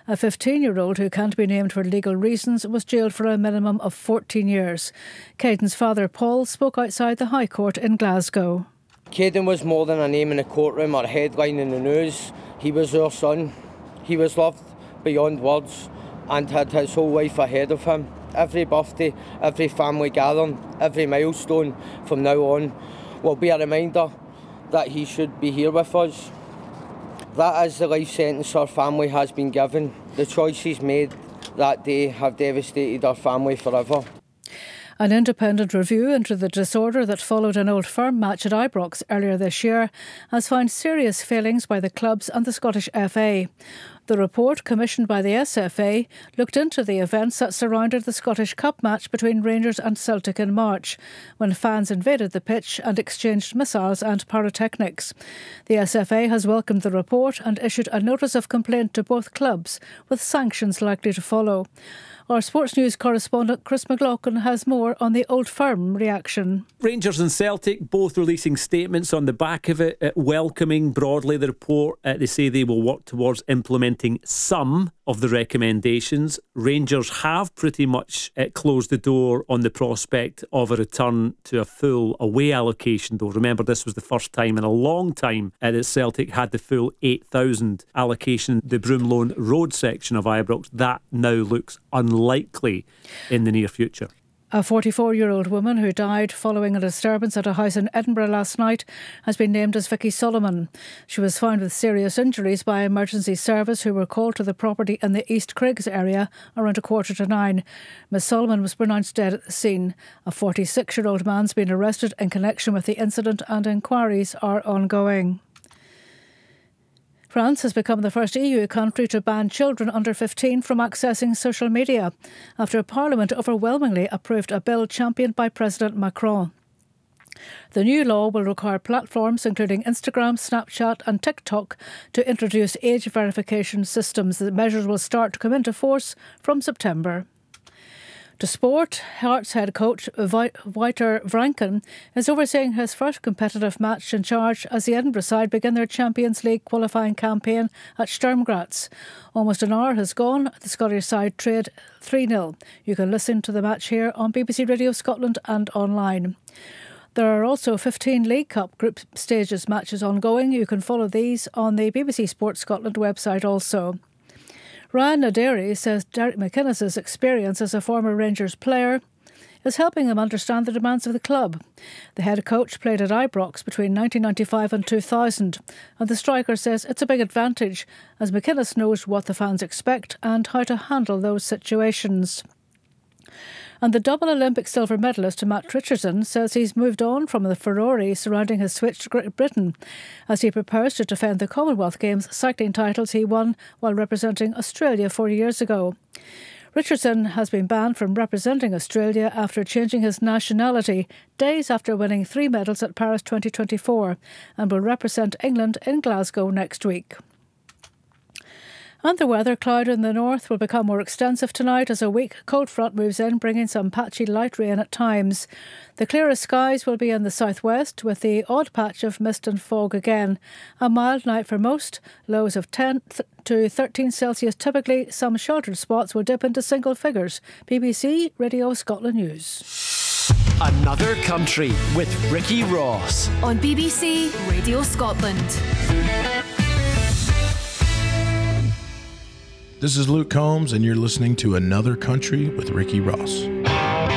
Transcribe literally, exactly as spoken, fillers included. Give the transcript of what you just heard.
A fifteen-year-old who can't be named for legal reasons was jailed for a minimum of fourteen years. Caden's father, Paul, spoke outside the High Court in Glasgow. Caden was more than a name in the courtroom or a headline in the news. He was our son. He was loved beyond words and had his whole life ahead of him. Every birthday, every family gathering, every milestone from now on will be a reminder that he should be here with us. That is the life sentence our family has been given. The choices made that day have devastated our family forever. An independent review into the disorder that followed an Old Firm match at Ibrox earlier this year has found serious failings by the clubs and the Scottish F A. The report, commissioned by the S F A, looked into the events that surrounded the Scottish Cup match between Rangers and Celtic in March, when fans invaded the pitch and exchanged missiles and pyrotechnics. The S F A has welcomed the report and issued a notice of complaint to both clubs, with sanctions likely to follow. Our sports news correspondent Chris McLaughlin has more on the Old Firm reaction. Rangers and Celtic both releasing statements on the back of it, uh, welcoming broadly the report. Uh, they say they will work towards implementing some of the recommendations. Rangers have pretty much uh, closed the door on the prospect of a return to a full away allocation, though. Remember, this was the first time in a long time uh, that Celtic had the full eight thousand allocation, the Broomloan Road section of Ibrox. That now looks unlikely in the near future. A forty-four-year-old woman who died following a disturbance at a house in Edinburgh last night has been named as Vicky Solomon. She was found with serious injuries by emergency service who were called to the property in the East Craigs area around a quarter to nine. Miss Solomon was pronounced dead at the scene. A forty-six-year-old man's been arrested in connection with the incident and inquiries are ongoing. France has become the first E U country to ban children under fifteen from accessing social media after Parliament overwhelmingly approved a bill championed by President Macron. The new law will require platforms including Instagram, Snapchat and TikTok to introduce age verification systems. The measures will start to come into force from September. To sport, Hearts head coach Wouter Vranken is overseeing his first competitive match in charge as the Edinburgh side begin their Champions League qualifying campaign at Sturm Graz. Almost an hour has gone. The Scottish side trailed three nil. You can listen to the match here on B B C Radio Scotland and online. There are also fifteen League Cup group stages matches ongoing. You can follow these on the B B C Sports Scotland website also. Ryan Naderi says Derek McInnes' experience as a former Rangers player is helping him understand the demands of the club. The head coach played at Ibrox between nineteen ninety-five and two thousand, and the striker says it's a big advantage as McInnes knows what the fans expect and how to handle those situations. And the double Olympic silver medalist Matt Richardson says he's moved on from the furore surrounding his switch to Great Britain as he prepares to defend the Commonwealth Games cycling titles he won while representing Australia four years ago. Richardson has been banned from representing Australia after changing his nationality days after winning three medals at Paris twenty twenty-four and will represent England in Glasgow next week. And the weather, cloud in the north, will become more extensive tonight as a weak cold front moves in, bringing some patchy light rain at times. The clearest skies will be in the southwest, with the odd patch of mist and fog again. A mild night for most, lows of ten to thirteen Celsius typically. Some sheltered spots will dip into single figures. B B C Radio Scotland News. Another Country with Ricky Ross on B B C Radio Scotland. This is Luke Combs, and you're listening to Another Country with Ricky Ross.